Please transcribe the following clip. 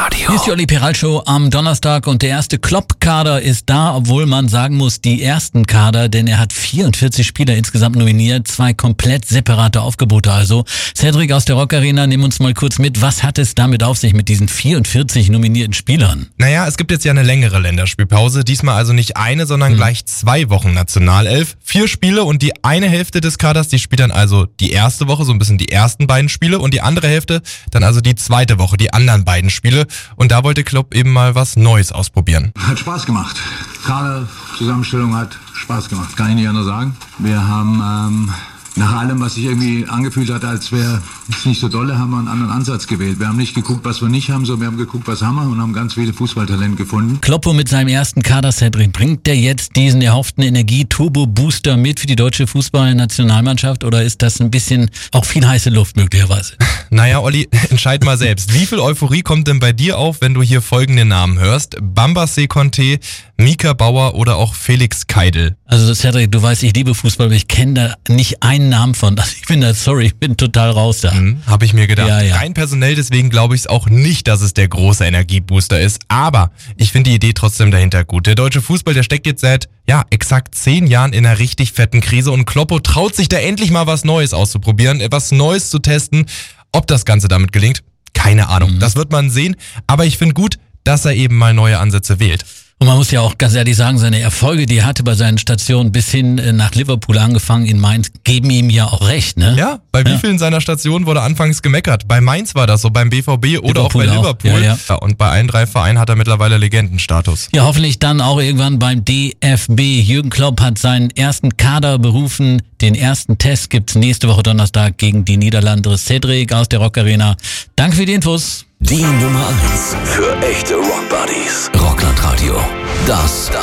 Radio. Hier ist die Olli Peral Show am Donnerstag und der erste Klopp-Kader ist da, obwohl man sagen muss, die ersten Kader, denn er hat 44 Spieler insgesamt nominiert, 2 komplett separate Aufgebote also. Cedric aus der Rock Arena, nimm uns mal kurz mit, was hat es damit auf sich mit diesen 44 nominierten Spielern? Naja, es gibt jetzt ja eine längere Länderspielpause, diesmal also nicht eine, sondern gleich 2 Wochen Nationalelf, 4 Spiele und die eine Hälfte des Kaders, die spielt dann also die erste Woche, so ein bisschen die ersten beiden Spiele und die andere Hälfte dann also die zweite Woche, die anderen beiden Spiele. Und da wollte Klopp eben mal was Neues ausprobieren. Hat Spaß gemacht. Kaderzusammenstellung hat Spaß gemacht, kann ich nicht anders sagen. Wir haben nach allem, was sich irgendwie angefühlt hat, als wäre es nicht so dolle, haben wir einen anderen Ansatz gewählt. Wir haben nicht geguckt, was wir nicht haben, sondern wir haben geguckt, was haben wir und haben ganz viele Fußballtalente gefunden. Kloppo mit seinem ersten Kader, Cedric, bringt der jetzt diesen erhofften Energie-Turbo-Booster mit für die deutsche Fußballnationalmannschaft oder ist das ein bisschen auch viel heiße Luft möglicherweise? Naja, Olli, entscheid mal selbst. Wie viel Euphorie kommt denn bei dir auf, wenn du hier folgende Namen hörst? Bamba Seconte, Mika Bauer oder auch Felix Keidel? Also Cedric, du weißt, ich liebe Fußball, aber ich kenne da nicht einen Namen von. Also ich bin da, sorry, ich bin total raus da. Habe ich mir gedacht. Ja. Rein personell, deswegen glaube ich es auch nicht, dass es der große Energiebooster ist. Aber ich finde die Idee trotzdem dahinter gut. Der deutsche Fußball, der steckt jetzt seit, exakt 10 Jahren in einer richtig fetten Krise und Kloppo traut sich da endlich mal was Neues auszuprobieren, etwas Neues zu testen. Ob das Ganze damit gelingt, keine Ahnung. Das wird man sehen. Aber ich finde gut, dass er eben mal neue Ansätze wählt. Und man muss ja auch ganz ehrlich sagen, seine Erfolge, die er hatte bei seinen Stationen bis hin nach Liverpool angefangen in Mainz, geben ihm ja auch recht, ne? Ja, bei wie vielen seiner Stationen wurde anfangs gemeckert? Bei Mainz war das so, beim BVB oder auch bei Liverpool. Ja. Und bei allen 3 Vereinen hat er mittlerweile Legendenstatus. Ja, hoffentlich dann auch irgendwann beim DFB. Jürgen Klopp hat seinen ersten Kader berufen. Den ersten Test gibt's nächste Woche Donnerstag gegen die Niederlande. Cedric aus der Rock Arena. Danke für die Infos. Die Nummer 1 für echte Rockbuddies. Rockland Radio. Das